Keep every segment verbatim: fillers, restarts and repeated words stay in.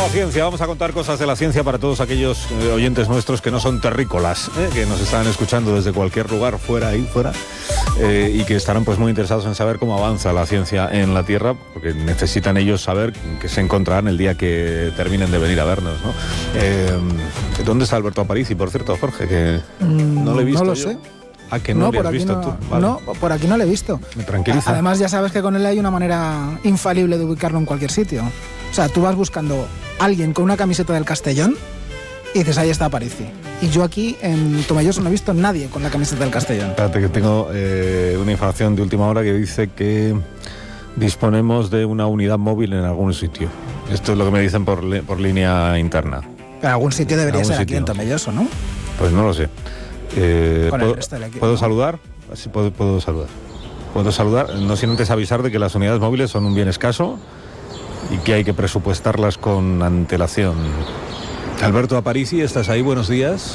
la ciencia. Vamos a contar cosas de la ciencia para todos aquellos eh, oyentes nuestros que no son terrícolas, eh, que nos están escuchando desde cualquier lugar, fuera ahí, fuera, eh, y que estarán pues muy interesados en saber cómo avanza la ciencia en la Tierra, porque necesitan ellos saber que se encontrarán el día que terminen de venir a vernos, ¿no? Eh, ¿Dónde está Alberto Aparici, por cierto, Jorge? Que mm, no lo he visto. No lo yo. sé. Ah, que no, no le has por aquí visto no, tú. Vale. No, por aquí no le he visto. Me tranquiliza. Además, ya sabes que con él hay una manera infalible de ubicarlo en cualquier sitio. O sea, tú vas buscando a alguien con una camiseta del Castellón y dices, ahí está Aparici. Y yo aquí en Tomelloso no he visto a nadie con la camiseta del Castellón. Espérate que tengo eh, una información de última hora que dice que disponemos de una unidad móvil en algún sitio. Esto es lo que me dicen por, por línea interna. Pero algún sitio debería ¿Algún ser sitio? aquí en Tomelloso, ¿no? Pues no lo sé. Eh, Con el ¿puedo, resto del equipo, ¿puedo ¿no? saludar? Sí, puedo, puedo saludar. Puedo saludar, no sin antes avisar de que las unidades móviles son un bien escaso y que hay que presupuestarlas con antelación. Alberto Aparici, ¿estás ahí? Buenos días.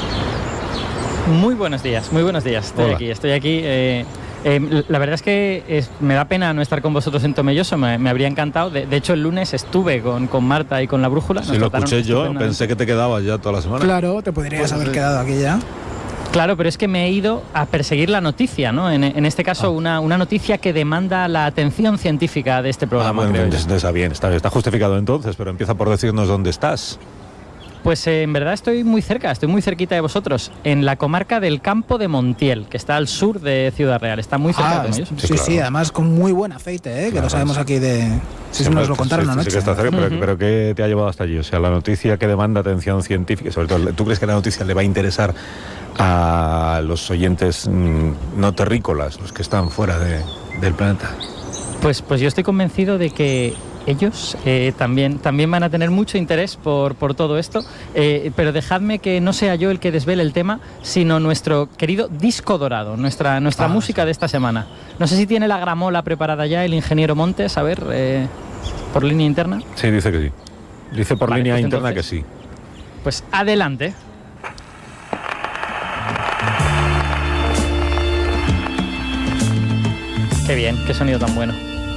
Muy buenos días, muy buenos días. Estoy Hola. aquí, estoy aquí. Eh, eh, la verdad es que es, me da pena no estar con vosotros en Tomelloso, me, me habría encantado. De, de hecho, el lunes estuve con, con Marta y con la Brújula. Si lo escuché yo, pensé que te quedabas ya toda la semana. Claro, te podrías Pues, haber sí. quedado aquí ya. Claro, pero es que me he ido a perseguir la noticia, ¿no? En, en este caso, Ah. una, una noticia que demanda la atención científica de este Ah, programa. bueno, creo yo. entonces está bien, está, está justificado entonces, pero empieza por decirnos dónde estás. Pues eh, en verdad estoy muy cerca, estoy muy cerquita de vosotros, en la comarca del Campo de Montiel, que está al sur de Ciudad Real. Está muy cerca Ah, de Tomelloso. sí, Sí, sí, claro. además con muy buen aceite, ¿eh? Que Claro, lo sabemos sí. aquí de... Sí, sí, Hombre, nos lo contaron sí, anoche. sí que está cerca, pero, Ujú. pero ¿qué te ha llevado hasta allí? O sea, la noticia que demanda atención científica, sobre todo, ¿tú crees que la noticia le va a interesar a los oyentes mmm, no terrícolas, los que están fuera de, del planeta? Pues, pues yo estoy convencido de que ellos eh, también, también van a tener mucho interés por, por todo esto, eh, pero dejadme que no sea yo el que desvele el tema, sino nuestro querido disco dorado, nuestra, nuestra Ah, música de esta semana. No sé si tiene la gramola preparada ya el ingeniero Montes, a ver, eh, por línea interna. Sí, dice que sí. Dice por Vale, línea pues interna entonces- que sí. Pues adelante. Qué bien, qué sonido tan bueno.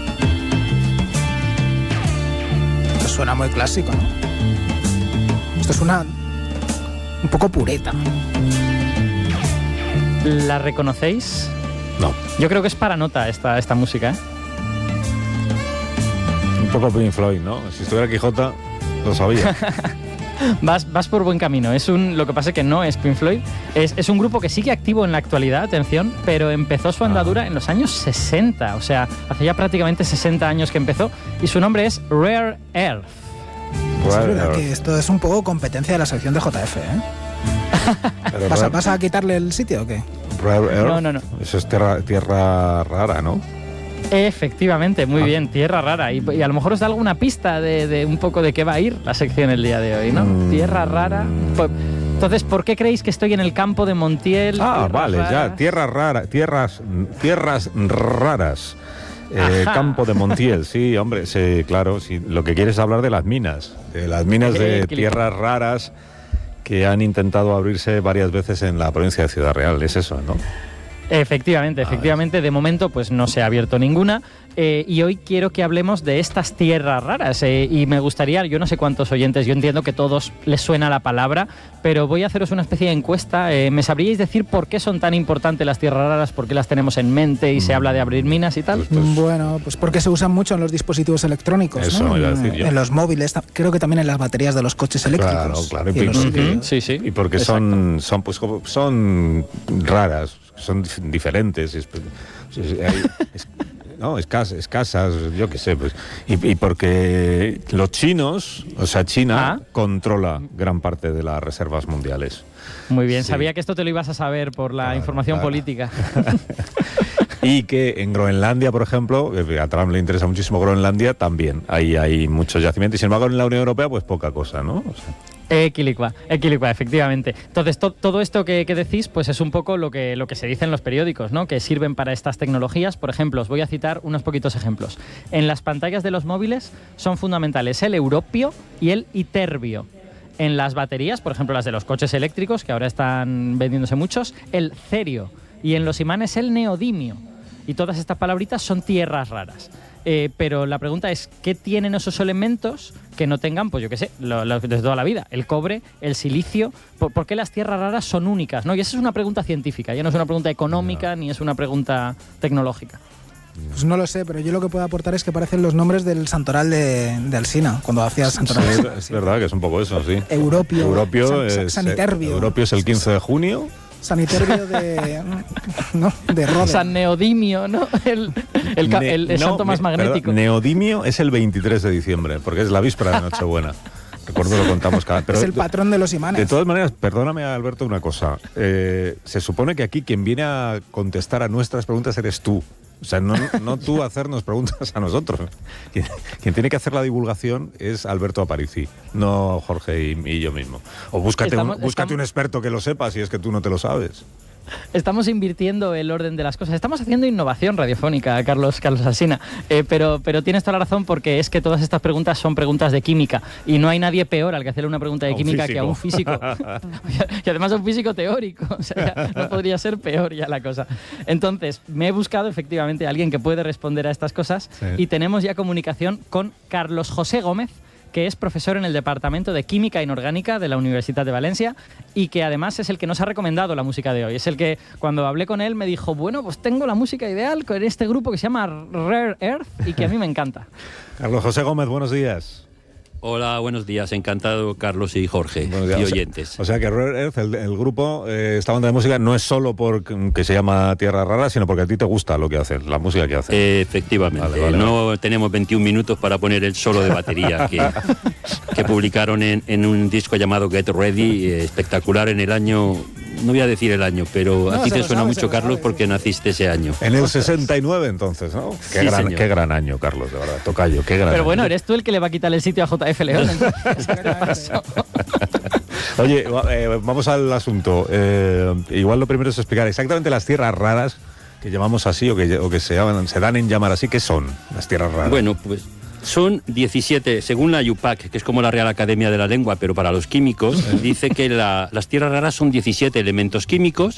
Esto suena muy clásico, ¿no? Esto suena un poco pureta. ¿La reconocéis? No, Yo creo que es para nota esta, esta música, ¿eh? un poco Pink Floyd, ¿no? Si estuviera Quijota, lo sabía. Vas, vas por buen camino. Es un, lo que pasa es que no es Pink Floyd. Es, es un grupo que sigue activo en la actualidad, atención, pero empezó su andadura Ah. en los años sesenta. O sea, hace ya prácticamente sesenta años que empezó. Y su nombre es Rare Earth. Es Rare verdad Earth. que esto es un poco competencia de la sección de J F, ¿eh? Pero ¿Vas a, Rare- vas a quitarle el sitio o qué? Rare Earth, No, no, no. Eso es tierra, tierra rara, ¿no? Efectivamente, muy Ah. bien, tierra rara. Y, y a lo mejor os da alguna pista de, de un poco de qué va a ir la sección el día de hoy, ¿no? Mm. Tierra rara. Pues, entonces, ¿por qué creéis que estoy en el campo de Montiel? Ah, Tierras vale, ya, raras? tierras raras, tierras, tierras raras. Eh, Ajá. campo de Montiel, sí, hombre, sí, claro, sí, lo que quieres es hablar de las minas, de las minas de Eh, que- tierras raras que han intentado abrirse varias veces en la provincia de Ciudad Real, es eso, ¿no? Efectivamente, efectivamente, de momento pues no se ha abierto ninguna eh, y hoy quiero que hablemos de estas tierras raras eh, y me gustaría, yo no sé cuántos oyentes, yo entiendo que a todos les suena la palabra, pero voy a haceros una especie de encuesta. Eh, ¿Me sabríais decir por qué son tan importantes las tierras raras, por qué las tenemos en mente y se habla de abrir minas y tal? Pues, pues, Bueno, pues porque se usan mucho en los dispositivos electrónicos, Eso ¿no? iba a En- decir yo. En los móviles, ta- creo que también en las baterías de los coches eléctricos. Claro, claro, y Y en los- porque- Ujú, sí, sí. y porque son, son, pues, como- son raras, son dif- diferentes, es- es- hay- es- no, escas- escasas, yo qué sé, pues, y, y porque los chinos, o sea, China Ah. controla gran parte de las reservas mundiales. Muy bien, Sí. sabía que esto te lo ibas a saber por la Claro, información claro. política. Y que en Groenlandia, por ejemplo, eh, a Trump le interesa muchísimo Groenlandia, también ahí hay muchos yacimientos. Y sin embargo, en la Unión Europea, pues poca cosa, ¿no? O sea, Equilicua, equilicua, efectivamente. Entonces, to- todo esto que, que decís, pues es un poco lo que, lo que se dice en los periódicos, ¿no? Que sirven para estas tecnologías. Por ejemplo, os voy a citar unos poquitos ejemplos. En las pantallas de los móviles son fundamentales el europio y el iterbio. En las baterías, por ejemplo, las de los coches eléctricos, que ahora están vendiéndose muchos, el cerio. Y en los imanes, el neodimio. Y todas estas palabritas son tierras raras. Eh, pero la pregunta es, ¿qué tienen esos elementos que no tengan, pues yo qué sé, lo, lo, desde toda la vida? El cobre, el silicio. ¿Por, ¿Por qué las tierras raras son únicas? ¿No? Y esa es una pregunta científica, ya no es una pregunta económica, no. ni es una pregunta tecnológica. Pues no lo sé, pero yo lo que puedo aportar es que parecen los nombres del santoral de, de Alsina, cuando hacías santoral. Sí, es verdad que es un poco eso, sí. Europio, Europio san, es, Saniterbio. Europio es el quince de junio. Saniterbio de, no, de Rode. San Neodimio, ¿no? El, el, ne, el, el no, santo más magnético. Perdón, Neodimio es el veintitrés de diciembre, porque es la víspera de Nochebuena. Recuerdo, lo contamos cada... Pero es el patrón de los imanes. De todas maneras, perdóname, Alberto, una cosa. Eh, se supone que aquí quien viene a contestar a nuestras preguntas eres tú. O sea, no, no tú hacernos preguntas a nosotros. Quien, quien tiene que hacer la divulgación es Alberto Aparici, no Jorge y, y yo mismo. O búscate, estamos, un, búscate estamos... un experto que lo sepa si es que tú no te lo sabes. Estamos invirtiendo el orden de las cosas. Estamos haciendo innovación radiofónica, Carlos, Carlos Alsina. Eh, pero, pero tienes toda la razón, porque es que todas estas preguntas son preguntas de química. Y no hay nadie peor al que hacerle una pregunta de a química que a un físico. Y además a un físico teórico. O sea, ya no podría ser peor ya la cosa. Entonces, me he buscado efectivamente a alguien que puede responder a estas cosas. Sí. Y tenemos ya comunicación con Carlos José Gómez, que es profesor en el Departamento de Química Inorgánica de la Universidad de Valencia y que además es el que nos ha recomendado la música de hoy. Es el que, cuando hablé con él, me dijo, bueno, pues tengo la música ideal con este grupo que se llama Rare Earth y que a mí me encanta. Carlos José Gómez, buenos días. Hola, buenos días. Encantado, Carlos y Jorge, y oyentes. O sea, o sea que Rare Earth, el, el grupo, eh, esta banda de música, no es solo porque se llama Tierra Rara, sino porque a ti te gusta lo que hacen, la música que hacen. Eh, efectivamente. Vale, vale, no vale. Tenemos veintiún minutos para poner el solo de batería que, que publicaron en, en un disco llamado Get Ready, eh, espectacular en el año... No voy a decir el año, pero no, a ti te suena sabe, mucho, Carlos, sabe, porque sí. naciste ese año. En el sesenta y nueve, entonces, ¿no? Qué, sí, gran, qué gran año, Carlos, de verdad. Tocayo, qué gran Pero año. bueno, eres tú el que le va a quitar el sitio a J F León, entonces, ¿qué te pasó? Oye, eh, vamos al asunto. Eh, igual lo primero es explicar exactamente las tierras raras que llamamos así o que, o que se, llaman, se dan en llamar así. ¿Qué son las tierras raras? Bueno, pues... Son diecisiete, según la U P A C, que es como la Real Academia de la Lengua, pero para los químicos, dice que la, las tierras raras son diecisiete elementos químicos